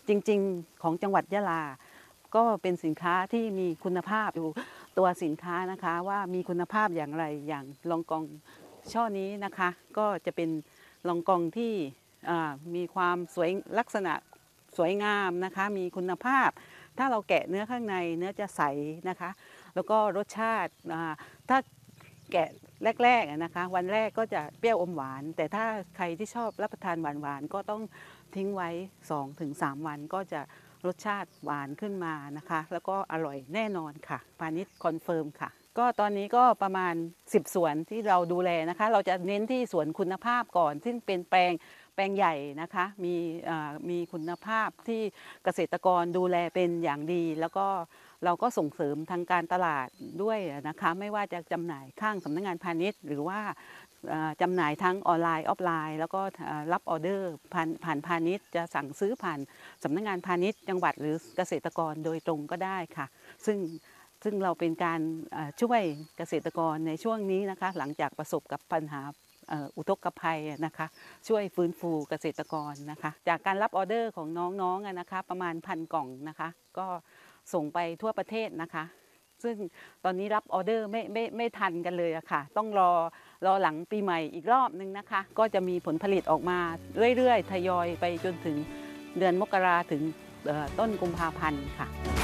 จริงๆของจังหวัดยะลาก็เป็นสินค้าที่มีคุณภาพอยู่ตัวสินค้านะคะว่ามีคุณภาพอย่างไรอย่างลองกองช่อนี้นะคะก็จะเป็นลองกองที่มีความสวยลักษณะสวยงามนะคะมีคุณภาพถ้าเราแกะเนื้อข้างในเนื้อจะใสนะคะแล้วก็รสชาติถ้าแกะแรกๆนะคะวันแรกก็จะเปรี้ยวอมหวานแต่ถ้าใครที่ชอบรับประทานหวานๆก็ต้องทิ้งไว้ 2-3 วันก็จะรสชาติหวานขึ้นมานะคะแล้วก็อร่อยแน่นอนค่ะพาณิชย์คอนเฟิร์มค่ะก็ตอนนี้ก็ประมาณ10สวนที่เราดูแลนะคะเราจะเน้นที่สวนคุณภาพก่อนซึ่งเป็นแปลงใหญ่นะคะมีคุณภาพที่เกษตรกรดูแลเป็นอย่างดีแล้วก็เราก็ส่งเสริมทางการตลาดด้วยนะคะไม่ว่าจะจำหน่ายข้างสำนักงานพาณิชย์หรือว่าจำหน่ายทั้งออนไลน์ออฟไลน์แล้วก็รับออเดอร์ผ่านพาณิชย์จะสั่งซื้อผ่านสำนักงานพาณิชย์จังหวัดหรือเกษตรกรโดยตรงก็ได้ค่ะซึ่งเราเป็นการช่วยเกษตรกรในช่วงนี้นะคะหลังจากประสบกับปัญหาอุทกภัยนะคะช่วยฟื้นฟูเกษตรกรนะคะจากการรับออเดอร์ของน้องๆนะคะประมาณ1,000 กล่องนะคะก็ส่งไปทั่วประเทศนะคะซึ่งตอนนี้รับออเดอร์ไม่ทันกันเลยอะค่ะต้องรอหลังปีใหม่อีกรอบนึงนะคะก็จะมีผลผลิตออกมาเรื่อยๆทยอยไปจนถึงเดือนมกราถึงต้นกุมภาพันธ์ค่ะ